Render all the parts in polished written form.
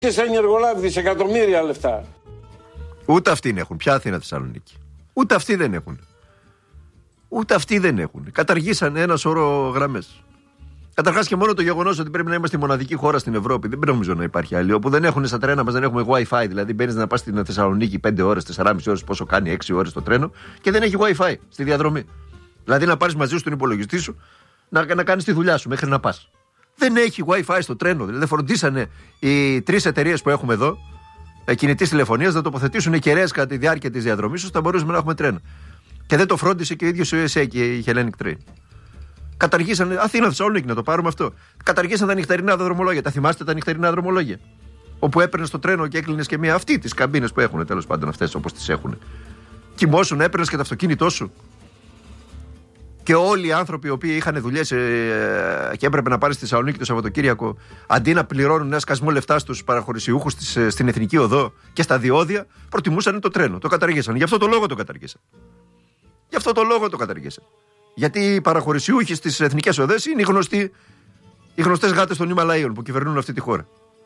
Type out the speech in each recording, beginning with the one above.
Και σαν εργολάβη δισεκατομμύρια λεφτά. Ούτε αυτοί έχουν. Ποια Αθήνα, Θεσσαλονίκη. Ούτε αυτοί δεν έχουν. Ούτε αυτοί δεν έχουν. Καταργήσαν ένα σωρό γραμμές. Καταρχάς και μόνο το γεγονός ότι πρέπει να είμαστε η μοναδική χώρα στην Ευρώπη, δεν νομίζω να υπάρχει άλλη, όπου δεν έχουν στα τρένα μας, δεν έχουμε WiFi. Δηλαδή μπαίνεις να πας στην Θεσσαλονίκη 5 ώρες, 4,5 ώρες, πόσο κάνει, 6 ώρες το τρένο και δεν έχει WiFi στη διαδρομή. Δηλαδή να πάρεις μαζί σου τον υπολογιστή σου να κάνεις τη δουλειά σου μέχρι να πας. Δεν έχει WiFi στο τρένο. Δηλαδή φροντίσανε οι 3 εταιρείες που έχουμε εδώ κινητής τηλεφωνίας να τοποθετήσουν κεραίες κατά τη διάρκεια της διαδρομής ώστε να μπορούσαμε να έχουμε τρένα. Και δεν το φρόντισε και ο ίδιος ο ΕΣΕ και η Hellenic Train. Καταργήσαν, Αθήνα, Θεσσαλονίκη, να το πάρουμε αυτό. Καταργήσαν τα νυχτερινά δρομολόγια. Τα θυμάστε τα νυχτερινά δρομολόγια? Όπου έπαιρνε το τρένο και έκλεινε και μία αυτή τις καμπίνες που έχουν τέλος πάντων αυτές όπως τις έχουν. Κοιμόσουν, έπαιρνε και το αυτοκίνητό σου. Και όλοι οι άνθρωποι οι οποίοι είχαν δουλειές και έπρεπε να πάρει στη Θεσσαλονίκη το Σαββατοκύριακο, αντί να πληρώνουν ένα σκασμό λεφτά στους παραχωρησιούχους στην Εθνική Οδό και στα διόδια, προτιμούσαν το τρένο. Το καταργήσαν. Γι' αυτό το λόγο το καταργήσαν. Γι' αυτό το λόγο το καταργήσαν. Γιατί οι παραχωρησιούχοι στις εθνικές οδές είναι οι γνωστές γάτες των Ιμαλαίων που κυβερνούν αυτή τη χώρα.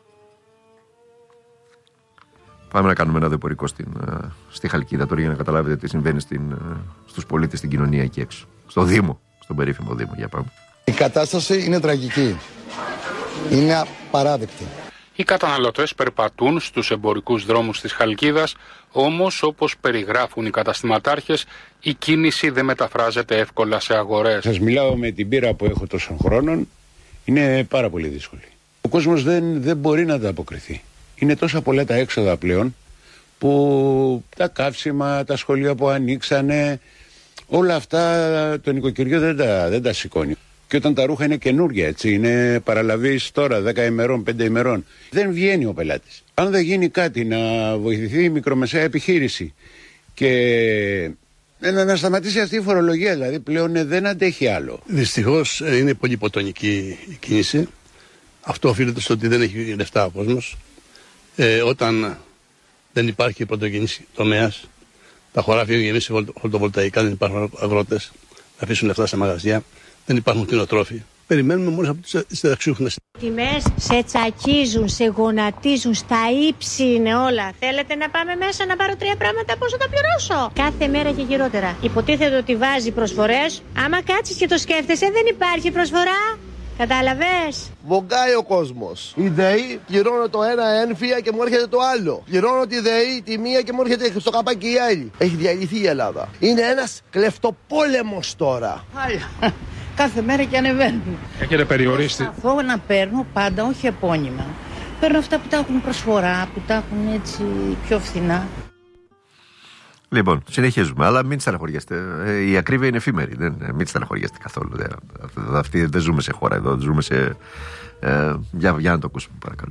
Πάμε να κάνουμε ένα δεπορικό στη Χαλκίδα τώρα για να καταλάβετε τι συμβαίνει στους πολίτες στην κοινωνία εκεί έξω. Στο Δήμο, στον περίφημο Δήμο. Για πάμε. Η κατάσταση είναι τραγική. Είναι απαράδεκτη. Οι καταναλωτές περπατούν στους εμπορικούς δρόμους της Χαλκίδας, όμως όπως περιγράφουν οι καταστηματάρχες, η κίνηση δεν μεταφράζεται εύκολα σε αγορές. Σας μιλάω με την πείρα που έχω τόσων χρόνων, είναι πάρα πολύ δύσκολη. Ο κόσμος δεν μπορεί να ανταποκριθεί. Είναι τόσα πολλά τα έξοδα πλέον, που τα καύσιμα, τα σχολεία που ανοίξανε, όλα αυτά το νοικοκυριό δεν τα σηκώνει. Και όταν τα ρούχα είναι καινούργια, έτσι, είναι παραλαβής τώρα 10 ημερών, 5 ημερών, δεν βγαίνει ο πελάτης. Αν δεν γίνει κάτι να βοηθηθεί η μικρομεσαία επιχείρηση και να σταματήσει αυτή η φορολογία, δηλαδή πλέον δεν αντέχει άλλο. Δυστυχώς είναι πολύ υποτονική η κίνηση. Αυτό οφείλεται στο ότι δεν έχει λεφτά ο κόσμος. Όταν δεν υπάρχει πρωτογενής τομέας, τα χωράφια γεμίσει φωτοβολταϊκά, δεν υπάρχουν αγρότες να αφήσουν λεφτά σε μαγαζιά. Δεν υπάρχουν κτηνοτρόφοι. Περιμένουμε μόνο από τους συνταξιούχους. Οι τιμές σε τσακίζουν, σε γονατίζουν, στα ύψη είναι όλα. Θέλετε να πάμε μέσα να πάρω 3 πράγματα, πώς θα τα πληρώσω? Κάθε μέρα και γυρότερα. Υποτίθεται ότι βάζει προσφορές. Άμα κάτσεις και το σκέφτεσαι, δεν υπάρχει προσφορά. Κατάλαβες? Βογκάει ο κόσμος. Η ΔΕΗ πληρώνω το ένα ένφια και μου έρχεται το άλλο. Πληρώνω τη ΔΕΗ τη μία και μου έρχεται στο καπάκι η άλλη. Έχει διαλυθεί η Ελλάδα. Είναι ένας κλεφτοπόλεμος τώρα. Κάθε μέρα και ανεβαίνουν. Έχετε περιορίσει? Προσπαθώ να παίρνω πάντα, όχι επώνυμα. Παίρνω αυτά που τα έχουν προσφορά, που τα έχουν έτσι πιο φθηνά. Λοιπόν, συνεχίζουμε, αλλά μην στεναχωριέστε. Η ακρίβεια είναι εφήμερη. Μην στεναχωριέστε καθόλου. Δεν ζούμε σε χώρα εδώ, ζούμε σε. Για να το ακούσουμε, παρακαλώ.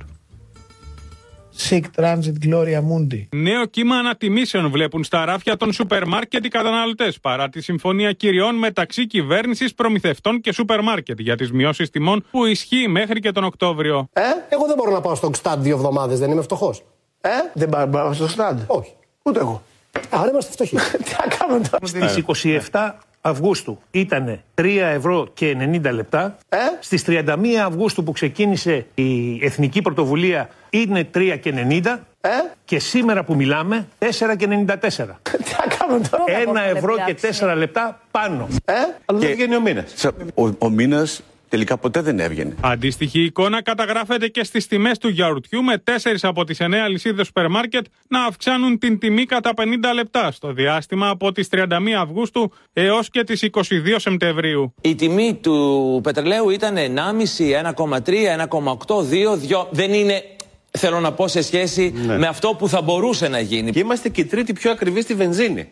Sic Transit Gloria Mundi. Νέο κύμα ανατιμήσεων βλέπουν στα ράφια των σούπερ μάρκετ οι καταναλωτές παρά τη συμφωνία κυριών μεταξύ κυβέρνησης, προμηθευτών και σούπερ μάρκετ για τις μειώσεις τιμών που ισχύει μέχρι και τον Οκτώβριο. Εγώ δεν μπορώ να πάω στο Gstad 2 εβδομάδες, δεν είμαι φτωχός. Δεν πάω στο Gstad. Όχι, ούτε εγώ. Άρα είμαστε φτωχοί. Τι να κάνουμε τώρα? Στις 27 Αυγούστου ήταν 3 ευρώ και 90 λεπτά. Στις 31 Αυγούστου που ξεκίνησε η Εθνική Πρωτοβουλία είναι 3 και 90. Και σήμερα που μιλάμε 4 και 94. Τι να κάνουμε τώρα? 1 ευρώ και 4 λεπτά πάνω. Αλλά δεν βγαίνει ο μήνας. Ο μήνας τελικά ποτέ δεν έβγαινε. Αντίστοιχη εικόνα καταγράφεται και στις τιμές του γιαουρτιού, με 4 από τις 9 αλυσίδες σούπερ μάρκετ να αυξάνουν την τιμή κατά 50 λεπτά στο διάστημα από τις 31 Αυγούστου έως και τις 22 Σεπτεμβρίου. Η τιμή του πετρελαίου ήταν 1,5, 1,3, 1,8, 2. Δεν είναι, θέλω να πω, σε σχέση με αυτό που θα μπορούσε να γίνει. Και είμαστε και η τρίτη πιο ακριβή στη βενζίνη.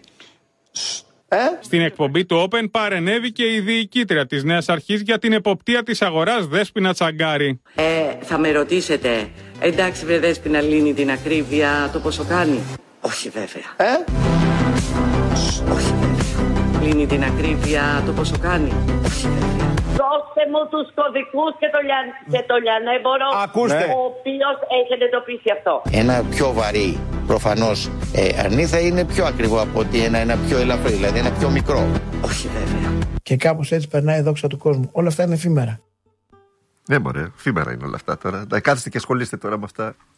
Στην εκπομπή του Open παρενέβηκε η διοικήτρια της Νέας Αρχής για την εποπτεία της αγοράς, Δέσποινα Τσαγκάρη. Θα με ρωτήσετε, εντάξει βρε Δέσποινα, λύνει την ακρίβεια το πόσο κάνει? Όχι βέβαια. Όχι βέβαια. Λύνει την ακρίβεια το πόσο κάνει? Όχι βέβαια. Δώστε μου τους κωδικούς και το λιανέμπορο, ο οποίος έχει εντοπίσει αυτό. Ένα πιο βαρύ, προφανώς, αρνί θα είναι πιο ακριβό από ότι ένα πιο ελαφρύ, δηλαδή ένα πιο μικρό. Όχι βέβαια. Και κάπως έτσι περνάει η δόξα του κόσμου. Όλα αυτά είναι εφήμερα. Ναι, μωρέ, εφήμερα είναι όλα αυτά τώρα. Κάθεστε και ασχολείστε τώρα με αυτά.